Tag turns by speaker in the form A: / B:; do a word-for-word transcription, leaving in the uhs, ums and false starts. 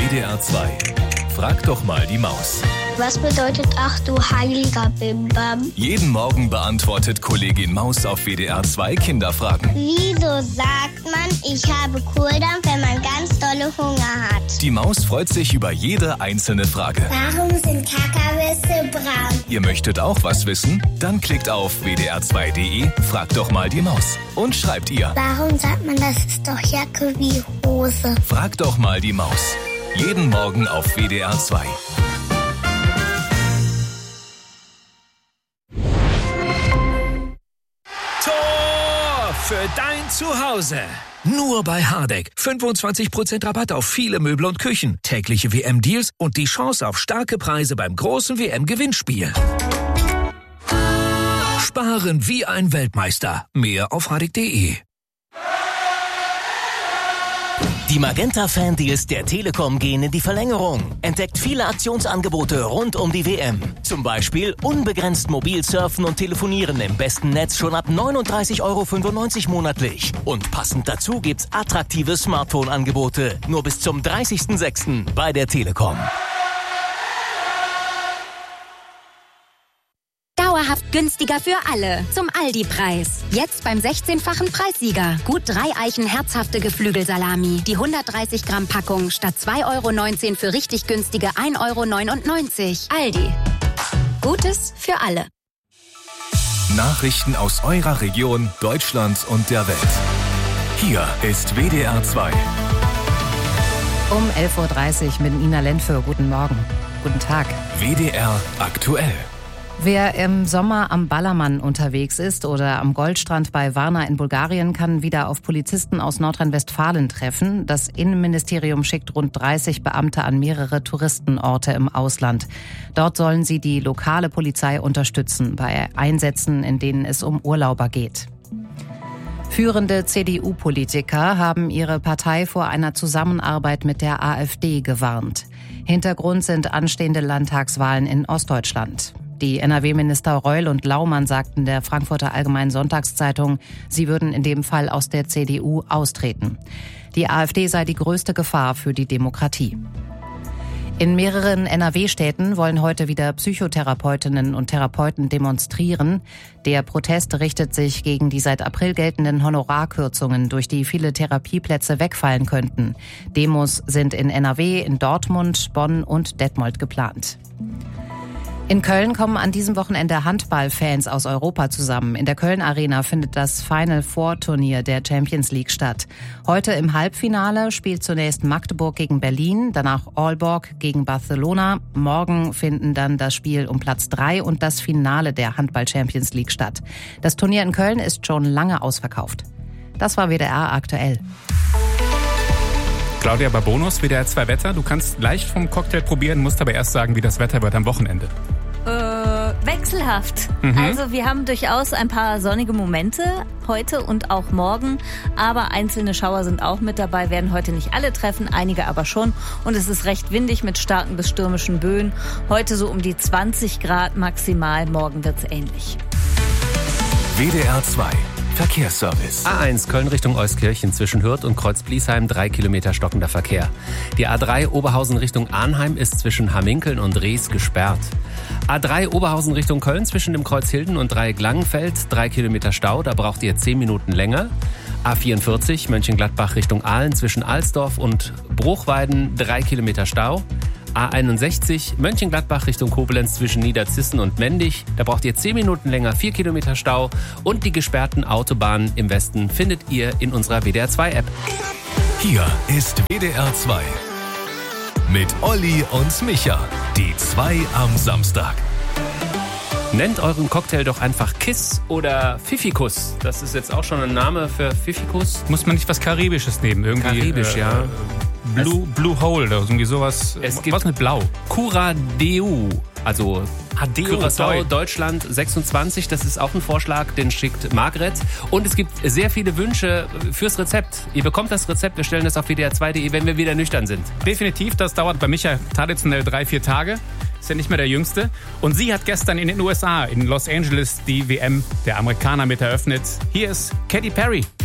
A: D R zwei. Frag doch mal die Maus.
B: Was bedeutet ach du heiliger Bimbam?
A: Jeden Morgen beantwortet Kollegin Maus auf W D R zwei Kinderfragen.
B: Wieso sagt man, ich habe Kohldampf, wenn man ganz dolle Hunger hat?
A: Die Maus freut sich über jede einzelne Frage.
B: Warum sind Kakawisse braun?
A: Ihr möchtet auch was wissen? Dann klickt auf w d r zwei punkt d e, fragt doch mal die Maus und schreibt ihr.
B: Warum sagt man, das ist doch Jacke wie Hose?
A: Fragt doch mal die Maus. Jeden Morgen auf W D R zwei.
C: Tor für dein Zuhause. Nur bei Hardegg. fünfundzwanzig Prozent Rabatt auf viele Möbel und Küchen. Tägliche W M-Deals und die Chance auf starke Preise beim großen W M-Gewinnspiel. Sparen wie ein Weltmeister. Mehr auf hardegg punkt d e.
D: Die Magenta-Fan-Deals der Telekom gehen in die Verlängerung. Entdeckt viele Aktionsangebote rund um die W M. Zum Beispiel unbegrenzt mobil surfen und telefonieren im besten Netz schon ab neununddreißig Euro fünfundneunzig monatlich. Und passend dazu gibt's attraktive Smartphone-Angebote. Nur bis zum dreißigsten sechsten bei der Telekom.
E: Dauerhaft günstiger für alle. Zum Aldi-Preis. Jetzt beim sechzehnfachen Preissieger. Gut drei Eichen herzhafte Geflügelsalami. Die hundertdreißig Gramm Packung statt zwei Euro neunzehn für richtig günstige ein Euro neunundneunzig. Aldi. Gutes für alle.
A: Nachrichten aus eurer Region, Deutschland und der Welt. Hier ist W D R zwei.
F: Um elf Uhr dreißig mit Ina Lentfö. Guten Morgen. Guten Tag.
A: W D R aktuell.
F: Wer im Sommer am Ballermann unterwegs ist oder am Goldstrand bei Varna in Bulgarien, kann wieder auf Polizisten aus Nordrhein-Westfalen treffen. Das Innenministerium schickt rund dreißig Beamte an mehrere Touristenorte im Ausland. Dort sollen sie die lokale Polizei unterstützen bei Einsätzen, in denen es um Urlauber geht. Führende C D U-Politiker haben ihre Partei vor einer Zusammenarbeit mit der AfD gewarnt. Hintergrund sind anstehende Landtagswahlen in Ostdeutschland. Die N R W-Minister Reul und Laumann sagten der Frankfurter Allgemeinen Sonntagszeitung, sie würden in dem Fall aus der C D U austreten. Die AfD sei die größte Gefahr für die Demokratie. In mehreren N R W-Städten wollen heute wieder Psychotherapeutinnen und Therapeuten demonstrieren. Der Protest richtet sich gegen die seit April geltenden Honorarkürzungen, durch die viele Therapieplätze wegfallen könnten. Demos sind in N R W, in Dortmund, Bonn und Detmold geplant. In Köln kommen an diesem Wochenende Handballfans aus Europa zusammen. In der Köln Arena findet das Final Four Turnier der Champions League statt. Heute im Halbfinale spielt zunächst Magdeburg gegen Berlin, danach Aalborg gegen Barcelona. Morgen finden dann das Spiel um Platz drei und das Finale der Handball Champions League statt. Das Turnier in Köln ist schon lange ausverkauft. Das war W D R aktuell.
G: Claudia Babonus, W D R zwei Wetter. Du kannst leicht vom Cocktail probieren, musst aber erst sagen, wie das Wetter wird am Wochenende.
H: Äh, wechselhaft. Mhm. Also wir haben durchaus ein paar sonnige Momente heute und auch morgen, aber einzelne Schauer sind auch mit dabei, werden heute nicht alle treffen, einige aber schon. Und es ist recht windig mit starken bis stürmischen Böen. Heute so um die zwanzig Grad maximal, morgen wird's ähnlich.
A: W D R zwei. Verkehrsservice.
I: A eins Köln Richtung Euskirchen zwischen Hürth und Kreuz-Bliesheim, drei Kilometer stockender Verkehr. Die A drei Oberhausen Richtung Arnheim ist zwischen Hamminkeln und Rees gesperrt. A drei Oberhausen Richtung Köln zwischen dem Kreuz Hilden und Dreieck-Langenfeld, drei Kilometer Stau, da braucht ihr zehn Minuten länger. A vierundvierzig Mönchengladbach Richtung Aalen zwischen Alsdorf und Bruchweiden, drei Kilometer Stau. A einundsechzig Mönchengladbach Richtung Koblenz zwischen Niederzissen und Mendig. Da braucht ihr zehn Minuten länger, vier Kilometer Stau. Und die gesperrten Autobahnen im Westen findet ihr in unserer W D R zwei App.
A: Hier ist W D R zwei. Mit Olli und Micha. Die zwei am Samstag.
I: Nennt euren Cocktail doch einfach Kiss oder Pfiffikus. Das ist jetzt auch schon ein Name für Pfiffikus.
G: Muss man nicht was Karibisches nehmen? Irgendwie,
I: Karibisch, äh, ja.
G: Blue, Blue Hole oder irgendwie sowas.
I: Es gibt
G: was mit Blau.
I: Curadeu, also Curaçao,
G: Deu.
I: Deutschland sechsundzwanzig. Das ist auch ein Vorschlag, den schickt Margret. Und es gibt sehr viele Wünsche fürs Rezept. Ihr bekommt das Rezept, wir stellen das auf W D R zwei punkt de, wenn wir wieder nüchtern sind.
G: Definitiv, das dauert bei Micha traditionell drei, vier Tage. Ist ja nicht mehr der Jüngste. Und sie hat gestern in den U S A, in Los Angeles, die W M der Amerikaner mit eröffnet. Hier ist Katy Perry.